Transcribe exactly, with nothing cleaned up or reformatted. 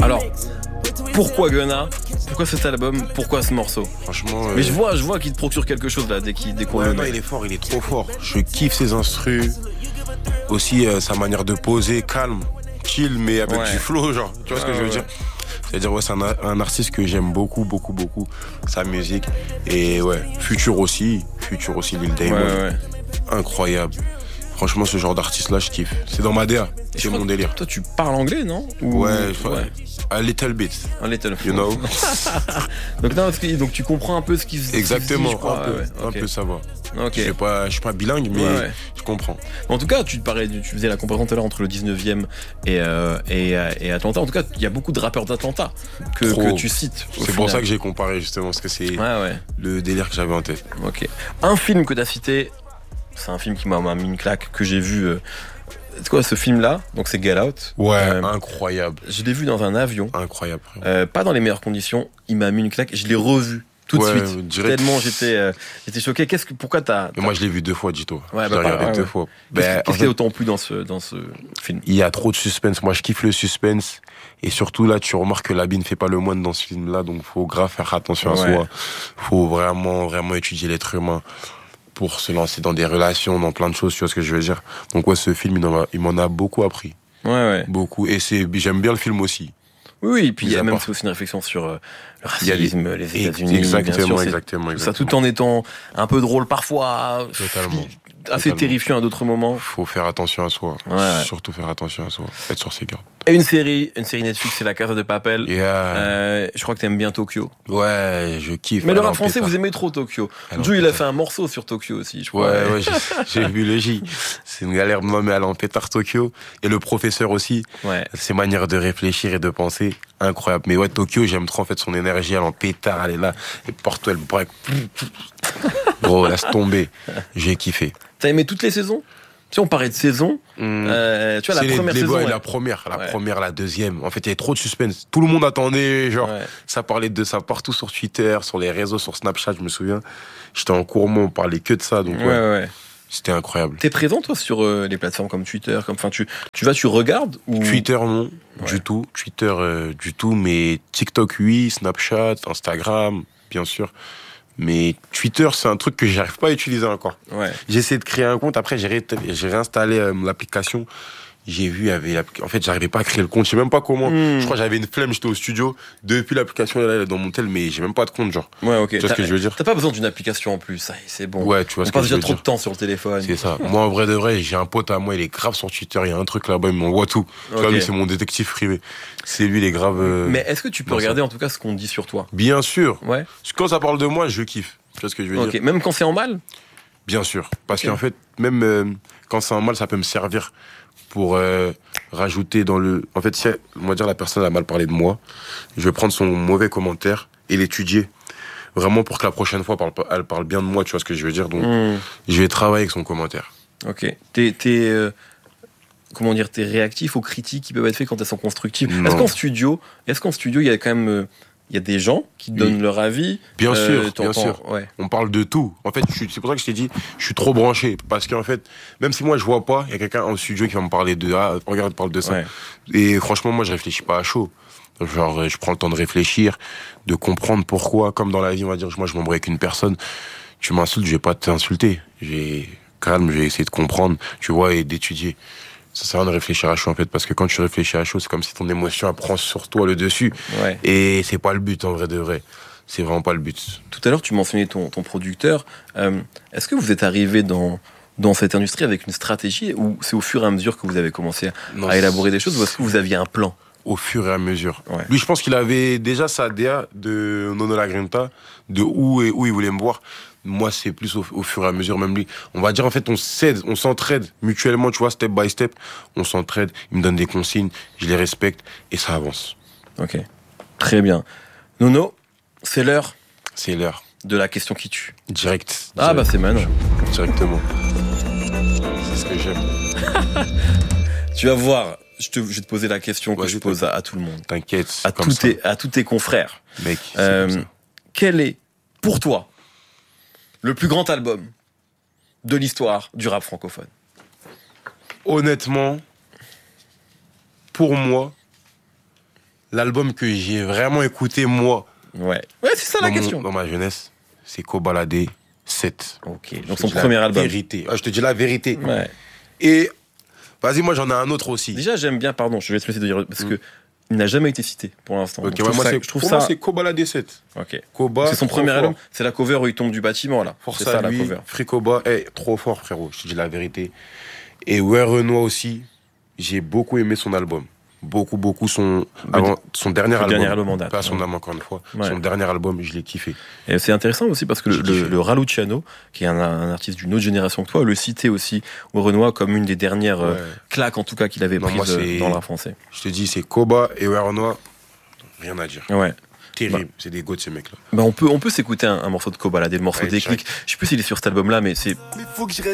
Alors, pourquoi Gunna? Pourquoi cet album? Pourquoi ce morceau? Franchement. Euh... Mais je vois, je vois qu'il te procure quelque chose là dès qu'il découvre. Ouais, non, il est fort, il est trop fort. Je kiffe ses instrus. Aussi euh, sa manière de poser, calme, chill, mais avec ouais. du flow, genre. Tu vois ouais, ce que je veux ouais. dire? C'est-à-dire, ouais, c'est un, un artiste que j'aime beaucoup, beaucoup, beaucoup. Sa musique. Et ouais, Future aussi. Future aussi, Lil Damon. Ouais, ouais. Incroyable. Franchement, ce genre d'artiste-là, je kiffe. C'est dans ma D A. C'est mon délire. Toi, tu parles anglais, non? Ou... Ouais, ouais. A little bit. Un little bit. You know. donc, non, donc, tu comprends un peu ce qu'ils Exactement, ce qu'ils disent, un peu. Ouais, ouais. okay. Un peu, ça va. Okay. Je suis pas, je suis pas bilingue, mais ouais, ouais. je comprends. En tout cas, tu te parlais, tu faisais la comparaison tout à l'heure entre le dix-neuvième et, euh, et, et Atlanta. En tout cas, il y a beaucoup de rappeurs d'Atlanta que, que tu cites. C'est final. Pour ça que j'ai comparé, justement, parce que c'est ouais, ouais. le délire que j'avais en tête. Ok. Un film que tu as cité, c'est un film qui m'a mis une claque, que j'ai vu. Euh, c'est quoi ce film-là? Donc c'est Get Out. Ouais, euh, incroyable. Je l'ai vu dans un avion. Incroyable. Euh, pas dans les meilleures conditions. Il m'a mis une claque. Je l'ai revu tout de ouais, suite. Direct. Tellement j'étais, euh, j'étais choqué. Qu'est-ce que, pourquoi t'as, t'as... Moi je l'ai vu deux fois, dis-toi. Ouais, je bah, l'ai regardé ouais, deux ouais. fois. Qu'est-ce, ben, qu'est-ce qui est autant plu dans ce, dans ce film? Il y a trop de suspense. Moi je kiffe le suspense. Et surtout là, tu remarques que l'habit ne fait pas le moine dans ce film-là. Donc faut grave faire attention à ouais. soi. Faut vraiment, vraiment étudier l'être humain pour se lancer dans des relations, dans plein de choses, tu vois ce que je veux dire. Donc ouais, ce film, il, en a, il m'en a beaucoup appris. Ouais, ouais. Beaucoup. Et c'est, j'aime bien le film aussi. Oui, oui, et puis il y a même c'est aussi une réflexion sur euh, le racisme, les, les États-Unis, exactement, bien sûr, exactement, exactement. Ça tout en étant un peu drôle parfois, totalement, assez totalement. Terrifiant à d'autres moments. Faut faire attention à soi, ouais, ouais. surtout faire attention à soi, être sur ses gardes. Et une série, une série Netflix, c'est La Casa de Papel. Yeah. Euh, je crois que t'aimes bien Tokyo. Ouais, je kiffe. Mais le rap français, vous aimez trop Tokyo. Joe, il a fait un morceau sur Tokyo aussi, je crois. Ouais, ouais, j'ai, j'ai vu le J. C'est une galère, moi, mais elle en pétard Tokyo. Et le professeur aussi. Ouais. Ses manières de réfléchir et de penser, incroyable. Mais ouais, Tokyo, j'aime trop en fait son énergie, elle en pétard, elle est là. Et porte-toi, elle break. Gros, laisse tomber. J'ai kiffé. T'as aimé toutes les saisons? Tu sais, on parlait de saison. Mmh. Euh, tu vois, c'est la première les, les saison. Ouais. Ouais. La première, la ouais. première, la deuxième. En fait, il y avait trop de suspense. Tout le monde attendait, genre, ouais. ça parlait de ça partout sur Twitter, sur les réseaux, sur Snapchat, je me souviens. J'étais en cours, on parlait que de ça, donc ouais. ouais. ouais. C'était incroyable. T'es présent, toi, sur euh, les plateformes comme Twitter, comme, enfin, tu, tu vas, tu regardes ou... Twitter, non, ouais. du tout. Twitter, euh, du tout, mais TikTok, oui, Snapchat, Instagram, bien sûr. Mais Twitter, c'est un truc que j'arrive pas à utiliser encore. Ouais. J'ai essayé de créer un compte, après j'ai, ré... j'ai réinstallé euh, l'application. J'ai vu, il y avait en fait, j'arrivais pas à créer le compte, je sais même pas comment. Mmh. Je crois que j'avais une flemme, j'étais au studio. Depuis l'application, elle est dans mon tel, mais j'ai même pas de compte, genre. Ouais, ok. Tu vois t'as, ce que je veux dire? T'as pas besoin d'une application en plus, ça, c'est bon. Ouais, tu vois On ce passe que je veux déjà trop dire. de temps sur le téléphone. C'est ça. Moi, en vrai de vrai, j'ai un pote à moi, il est grave sur Twitter, il y a un truc là-bas, il m'envoie tout. Okay. Tu vois, lui, c'est mon détective privé. C'est lui, il est grave. Euh... Mais est-ce que tu peux regarder ça. En tout cas ce qu'on dit sur toi? Bien sûr. Ouais. Quand ça parle de moi, je kiffe. Tu vois ce que je veux okay. dire? Même quand c'est en mal? Bien sûr. Parce okay. qu'en fait, même euh, quand c'est en mal, ça peut me servir pour euh, rajouter dans le... En fait, si on va dire la personne a mal parlé de moi, je vais prendre son mauvais commentaire et l'étudier. Vraiment pour que la prochaine fois, elle parle, elle parle bien de moi, tu vois ce que je veux dire. Donc, mmh. je vais travailler avec son commentaire. Ok. T'es... t'es euh... Comment dire, t'es réactif aux critiques qui peuvent être faites quand elles sont constructives. Non. Est-ce qu'en studio, est-ce qu'en studio, il y a quand même... Euh... Il y a des gens qui donnent oui. leur avis. Bien euh, sûr, bien sûr. Ouais. On parle de tout. En fait, je suis, c'est pour ça que je t'ai dit, je suis trop branché. Parce qu'en fait, même si moi je vois pas, il y a quelqu'un en studio qui va me parler de ah, regarde, parle de ça. Ouais. Et franchement, moi, je réfléchis pas à chaud. Genre, je prends le temps de réfléchir, de comprendre pourquoi. Comme dans la vie, on va dire, moi, je m'embrouille avec une personne. Tu m'insultes, je vais pas t'insulter. J'ai calme, je vais essayer de comprendre, tu vois, et d'étudier. Ça sert à rien de réfléchir à chaud en fait, parce que quand tu réfléchis à chaud, c'est comme si ton émotion elle prend sur toi le dessus. Ouais. Et c'est pas le but en vrai de vrai. C'est vraiment pas le but. Tout à l'heure, tu mentionnais ton, ton producteur. Euh, est-ce que vous êtes arrivé dans, dans cette industrie avec une stratégie ou c'est au fur et à mesure que vous avez commencé à, non, à élaborer des choses ou est-ce que vous aviez un plan? Au fur et à mesure. Ouais. Lui, je pense qu'il avait déjà sa D A de Nono La Grinta, de où et où il voulait me voir. Moi, c'est plus au, au fur et à mesure, même lui. On va dire, en fait, on s'aide, on s'entraide mutuellement, tu vois, step by step. On s'entraide, il me donne des consignes, je les respecte et ça avance. Ok. Très bien. Nono, c'est l'heure. C'est l'heure. De la question qui tue. Direct. Ah, direct. Bah, c'est maintenant. Directement. C'est ce que j'aime. Tu vas voir, je, te, je vais te poser la question que ouais, je pose à, à tout le monde. T'inquiète. À, tous tes, à tous tes confrères. Mec, euh, comme ça. Quel est, pour toi, le plus grand album de l'histoire du rap francophone? Honnêtement, pour moi, l'album que j'ai vraiment écouté, moi. Ouais, ouais c'est ça la dans question. Mon, dans ma jeunesse, c'est Kobalade sept. Ok, donc son premier album. Vérité. Ah, je te dis la vérité. Ouais. Et, vas-y, moi j'en ai un autre aussi. Déjà, j'aime bien, pardon, je vais te laisser dire, parce mm. que il n'a jamais été cité pour l'instant. Ok, ouais, moi, ça, c'est, je trouve pour ça. moi, c'est Kobalade sept. Ok. Koba. C'est son premier fort. album, c'est la cover où il tombe du bâtiment, là. Force c'est à ça, lui, la cover. Free Koba, hey, trop fort, frérot, je te dis la vérité. Et ouais, Renoir aussi, j'ai beaucoup aimé son album. Beaucoup, beaucoup. Son, avant, son dernier album. Dernier album en date. Pas son ouais. âme, encore une fois. Ouais. Son dernier album, je l'ai kiffé. Et c'est intéressant aussi parce que le, le, le Raluciano, qui est un, un artiste d'une autre génération que toi, le citait aussi au Renoir comme une des dernières ouais. euh, claques, en tout cas, qu'il avait non, prises moi, dans le rap français. Je te dis, c'est Koba et ouais, Renoir, rien à dire. Ouais. Terrible, bah, c'est des go de ces mecs-là. Bah on peut, on peut s'écouter un, un morceau de Kobalade, le morceau ouais, Déclic. Je sais plus s'il est sur cet album-là, mais c'est.